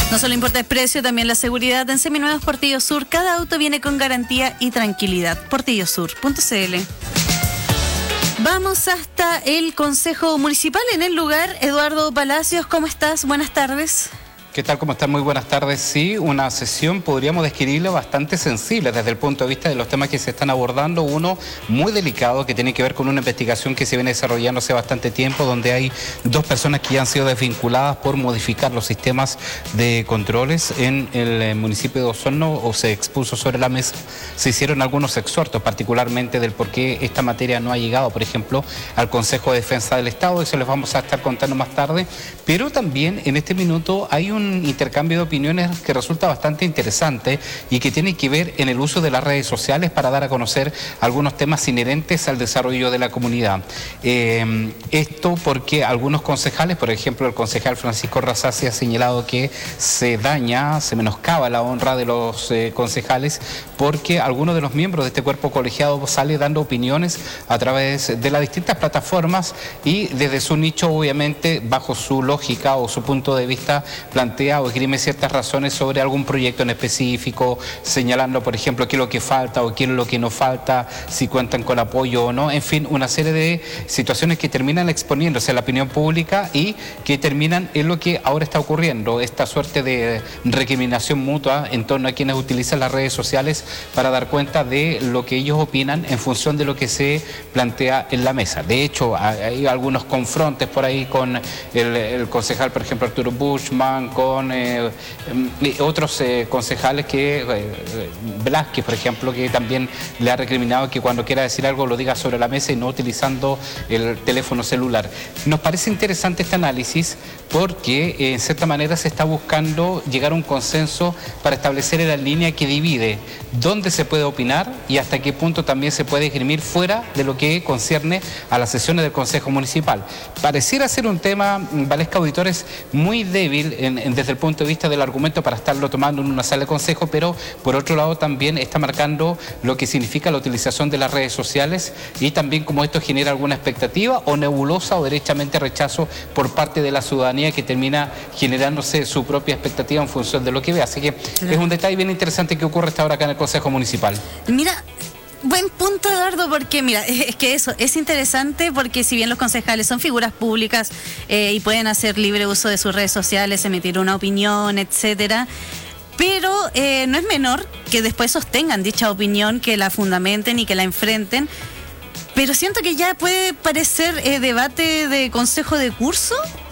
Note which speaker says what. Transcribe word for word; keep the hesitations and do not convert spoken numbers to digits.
Speaker 1: No solo importa el precio, también la seguridad. En Seminuevos Portillo Sur, cada auto viene con garantía y tranquilidad. portillo sur punto c l. Vamos hasta el Consejo Municipal. En el lugar, Eduardo Palacios, ¿cómo estás? Buenas tardes.
Speaker 2: ¿Qué tal? ¿Cómo están? Muy buenas tardes. Sí, una sesión podríamos describirla bastante sensible desde el punto de vista de los temas que se están abordando. Uno muy delicado que tiene que ver con una investigación que se viene desarrollando hace bastante tiempo, donde hay dos personas que ya han sido desvinculadas por modificar los sistemas de controles en el municipio de Osorno, o se expuso sobre la mesa. Se hicieron algunos exhortos, particularmente del por qué esta materia no ha llegado, por ejemplo, al Consejo de Defensa del Estado. Eso les vamos a estar contando más tarde. Pero también en este minuto hay un intercambio de opiniones que resulta bastante interesante y que tiene que ver en el uso de las redes sociales para dar a conocer algunos temas inherentes al desarrollo de la comunidad. Eh, esto porque algunos concejales, por ejemplo el concejal Francisco Razasi, ha señalado que se daña, se menoscaba la honra de los eh, concejales porque algunos de los miembros de este cuerpo colegiado sale dando opiniones a través de las distintas plataformas y desde su nicho, obviamente, bajo su lógica o su punto de vista, plantea o esgrime ciertas razones sobre algún proyecto en específico, señalando, por ejemplo, qué es lo que falta o qué es lo que no falta, si cuentan con apoyo o no, en fin, una serie de situaciones que terminan exponiéndose a la opinión pública y que terminan en lo que ahora está ocurriendo, esta suerte de recriminación mutua en torno a quienes utilizan las redes sociales para dar cuenta de lo que ellos opinan en función de lo que se plantea en la mesa. De hecho, hay algunos confrontes por ahí con el, el concejal, por ejemplo, Arturo Bushman, con eh, otros eh, concejales que, eh, Velázquez, por ejemplo, que también le ha recriminado que cuando quiera decir algo lo diga sobre la mesa y no utilizando el teléfono celular. Nos parece interesante este análisis porque eh, en cierta manera se está buscando llegar a un consenso para establecer la línea que divide dónde se puede opinar y hasta qué punto también se puede esgrimir fuera de lo que concierne a las sesiones del Consejo Municipal. Pareciera ser un tema, Valesca Auditores, muy débil en, en, desde el punto de vista del argumento para estarlo tomando en una sala de consejo, pero por otro lado también está marcando lo que significa la utilización de las redes sociales y también cómo esto genera alguna expectativa o nebulosa o derechamente rechazo por parte de la ciudadanía que termina generándose su propia expectativa en función de lo que ve. Así que claro, es un detalle bien interesante que ocurre hasta ahora acá en el Consejo Municipal.
Speaker 1: Mira, buen punto, Eduardo, porque mira, es que eso es interesante porque si bien los concejales son figuras públicas eh, y pueden hacer libre uso de sus redes sociales, emitir una opinión, etcétera, pero eh, no es menor que después sostengan dicha opinión, que la fundamenten y que la enfrenten. Pero siento que ya puede parecer eh, debate de consejo de curso